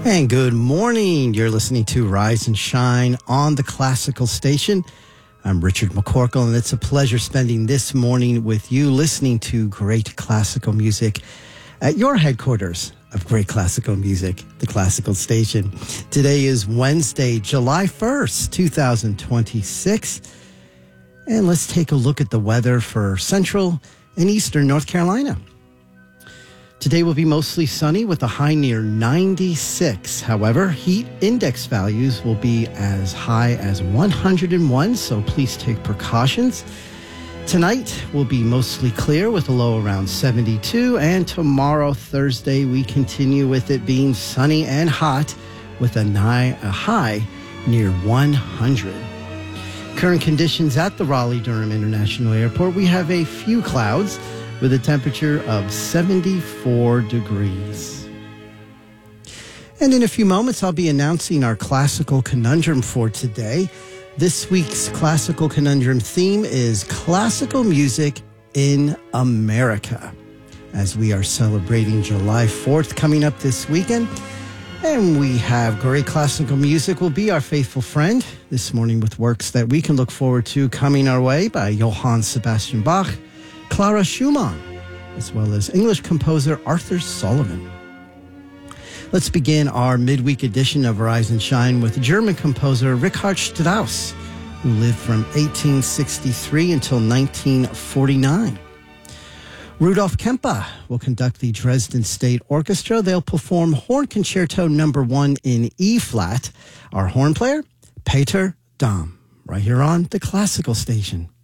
And good morning. You're listening to Rise and Shine on the Classical Station. I'm Richard McCorkle, and it's a pleasure spending this morning with you listening to great classical music at your headquarters of great classical music, the Classical Station. Today is Wednesday, July 1st, 2026. And let's take a look at the weather for central and eastern North Carolina. Today will be mostly sunny with a high near 96. However, heat index values will be as high as 101, so please take precautions. Tonight will be mostly clear with a low around 72, and tomorrow, Thursday, we continue with it being sunny and hot with a high near 100. Current conditions at the Raleigh-Durham International Airport, we have a few clouds with a temperature of 74 degrees. And in a few moments, I'll be announcing our classical conundrum for today. This week's classical conundrum theme is classical music in America, as we are celebrating July 4th coming up this weekend. And we have great classical music will be our faithful friend this morning with works that we can look forward to coming our way by Johann Sebastian Bach, Clara Schumann, as well as English composer Arthur Sullivan. Let's begin our midweek edition of Rise and Shine with German composer Richard Strauss, who lived from 1863 until 1949. Rudolf Kempe will conduct the Dresden State Orchestra. They'll perform Horn Concerto No. 1 in E-flat. Our horn player, Peter Dahm, right here on the Classical Station.